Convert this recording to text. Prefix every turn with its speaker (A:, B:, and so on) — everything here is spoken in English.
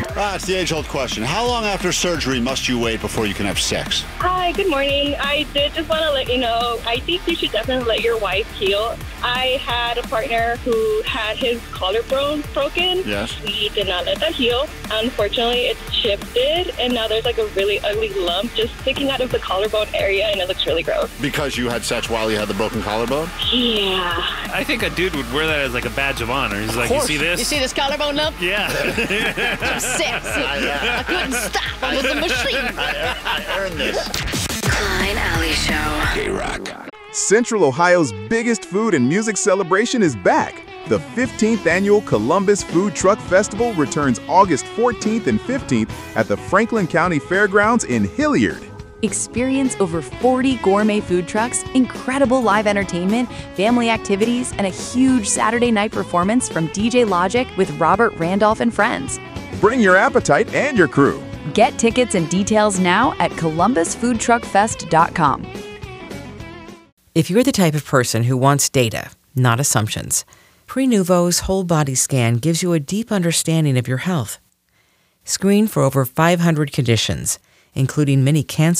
A: It's the age-old question. How long after surgery must you wait before you can have sex?
B: Hi, good morning. I did just want to let you know, I think you should definitely let your wife heal. I had a partner who had his collarbone broken.
A: Yes.
B: We did not let that heal. Unfortunately, it shifted, and now there's like a really ugly lump just sticking out of the collarbone area, and it looks really gross.
A: Because you had sex while you had the broken collarbone?
B: Yeah.
C: I think a dude would wear that as like a badge of honor. He's like, you see this?
D: You see this collarbone lump?
C: Yeah.
D: I'm sexy. I couldn't stop. I was a machine.
A: I earned this.
E: Klein Alley Show.
A: K-Rock.
F: Central Ohio's biggest food and music celebration is back. The 15th annual Columbus Food Truck Festival returns August 14th and 15th at the Franklin County Fairgrounds in Hilliard.
G: Experience over 40 gourmet food trucks, incredible live entertainment, family activities, and a huge Saturday night performance from DJ Logic with Robert Randolph and friends.
F: Bring your appetite and your crew.
G: Get tickets and details now at columbusfoodtruckfest.com.
H: If you're the type of person who wants data, not assumptions, Prenuvo's whole body scan gives you a deep understanding of your health. Screen for over 500 conditions, including many cancer